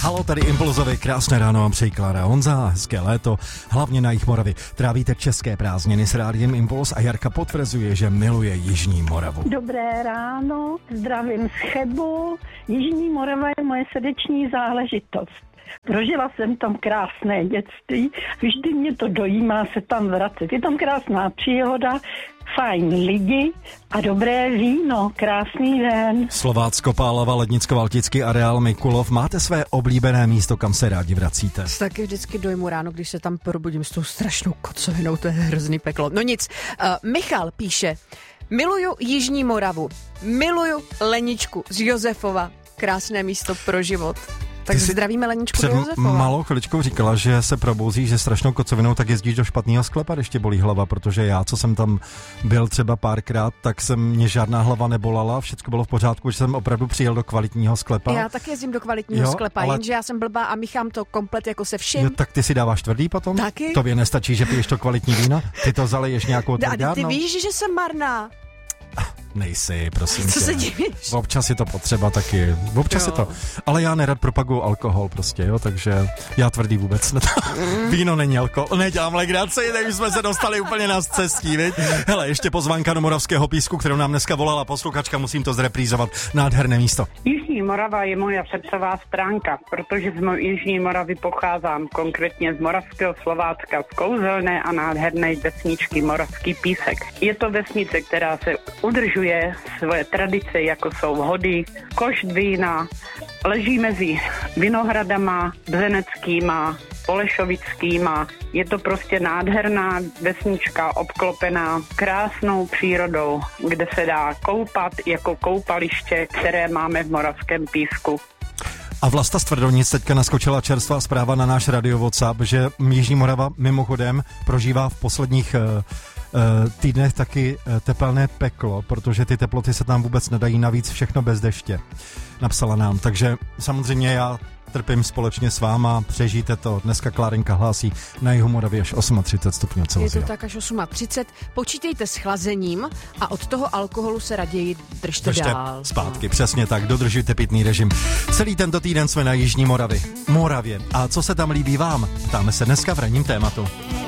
Halo, tady Impulzovi, krásné ráno vám přeji Klára Honza, hezké léto, hlavně na jich Moravy. Trávíte české prázdniny s rádiem Impuls a Jarka potvrzuje, že miluje Jižní Moravu. Dobré ráno, zdravím z Chebu. Jižní Morava je moje srdeční záležitost. Prožila jsem tam krásné dětství, vždy mě to dojímá se tam vracet. Je tam krásná příroda, fajn lidi a dobré víno. Krásný den. Slovácko, Pálava, Lednicko-Valtický areál Mikulov. Máte své oblíbené místo, kam se rádi vracíte? Taky vždycky dojmu ráno, když se tam probudím s tou strašnou kocovinou, to je hrozný peklo. No nic, Michal píše, miluju Jižní Moravu, miluju Leničku z Josefova, krásné místo pro život. Tak zdravíme Leničku do Josefova. Malou chviličkou říkala, že se probouzíš se strašnou kocovinou, tak jezdíš do špatného sklepa, když tě bolí hlava, protože já, co jsem tam byl třeba párkrát, tak mě žádná hlava nebolala, všechno bylo v pořádku, že jsem opravdu přijel do kvalitního sklepa. Já taky jezdím do kvalitního sklepa, ale... jenže já jsem blbá a míchám to komplet jako se vším. Jo, tak ty si dáváš tvrdý potom? Taky. Tobě nestačí, že piješ to kvalitní víno? Ty to zaleješ nějakou tvrdárnou? Ty víš, že jsem marná. Nejsi, prosím Co se divíš? Občas je to potřeba taky. Občas je to. Ale já nerad propaguju alkohol prostě, jo, takže já tvrdý vůbec ne. Víno není alkohol. Nedělám legraci, takže jsme se dostali úplně na cestí, viď? Hele, ještě pozvánka do Moravského Písku, kterou nám dneska volala posluchačka, musím to zreprízovat. Nádherné místo. Jižní Morava je moja srdcová stránka, protože z Jižní Moravy pocházím, konkrétně z Moravského Slovácka, z kouzelné a nádherné vesničky Moravský Písek. Je to vesnice, která se udržuje svoje tradice, jako jsou hody, košt vína, leží mezi vinohradama, bzeneckýma, polešovickýma. Je to prostě nádherná vesnička obklopená krásnou přírodou, kde se dá koupat jako koupaliště, které máme v Moravském Písku. A Vlasta z Tvrdonic teďka naskočila čerstvá zpráva na náš radio WhatsApp, že Jižní Morava mimochodem prožívá v posledních týdnech taky tepelné peklo, protože ty teploty se tam vůbec nedají, navíc všechno bez deště. Napsala nám, takže samozřejmě já trpím společně s váma, přežijte to. Dneska Klárenka hlásí na jihu Moravy až 38 stupňů Celsia. Je to tak až 38. Počítejte s chlazením a od toho alkoholu se raději držte dál. Zpátky, přesně tak, dodržujte pitný režim. Celý tento týden jsme na Jižní Moravě. A co se tam líbí vám? Ptáme se dneska v ranním tématu.